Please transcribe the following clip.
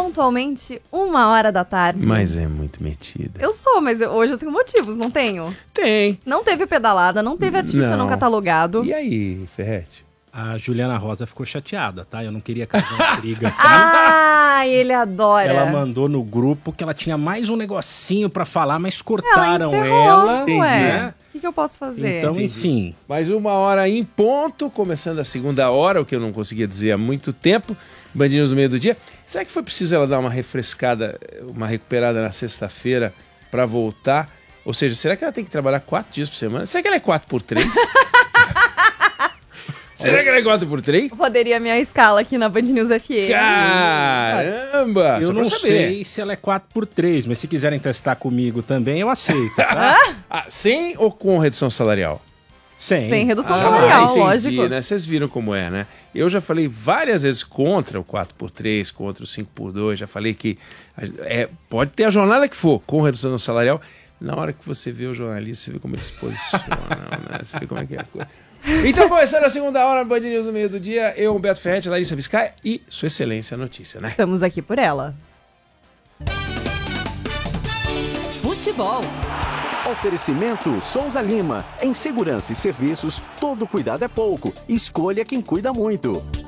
pontualmente 1h. Mas é muito metida. Eu sou, mas hoje eu tenho motivos, não tenho? Tem. Não teve pedalada, não teve artifício não catalogado. E aí, Ferrete? A Juliana Rosa ficou chateada, tá? Eu não queria causar uma briga. Ele adora. Ela mandou no grupo que ela tinha mais um negocinho pra falar, mas cortaram encerrou, ela. Entendi. Ué, o que eu posso fazer? Então, Entendi. enfim. Mais 1h em ponto, começando a segunda hora, o que eu não conseguia dizer há muito tempo. Band News no meio do dia. Será que foi preciso ela dar uma refrescada, uma recuperada na sexta-feira pra voltar? Ou seja, será que ela tem que trabalhar 4 dias por semana? Será que ela é 4x3? Será que ela é 4x3? Poderia minha escala aqui na Band News FM. Caramba! Eu só não pra saber. sei se ela é 4x3, mas se quiserem testar comigo também, eu aceito. Tá? Sem ou com redução salarial? Sem redução salarial, entendi, lógico. Né? Vocês viram como é, né? Eu já falei várias vezes contra o 4x3, contra o 5x2, já falei que pode ter a jornada que for, com redução salarial. Na hora que você vê o jornalista, você vê como ele se posiciona, né? Você vê como é que é a coisa. Então, começando a segunda hora do Band News no meio do dia, eu, Humberto Ferretti, Larissa Biscay e Sua Excelência a Notícia, né? Estamos aqui por ela. Futebol. Oferecimento Souza Lima. Em segurança e serviços, todo cuidado é pouco. Escolha quem cuida muito.